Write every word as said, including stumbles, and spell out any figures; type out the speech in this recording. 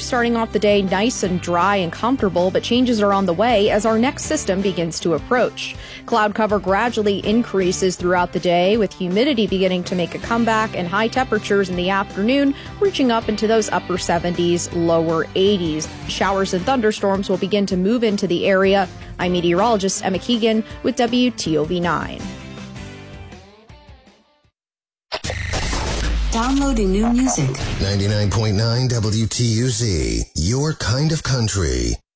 starting off the day nice and dry and comfortable, but changes are on the way as our next system begins to approach. Cloud cover gradually increases throughout the day, with humidity beginning to make a comeback and high temperatures in the afternoon reaching up into those upper seventies, lower eighties. Showers and thunderstorms will begin to move into the area. I'm meteorologist Emma Keegan with W T O V nine. Downloading new music. ninety-nine point nine W T U Z, your kind of country.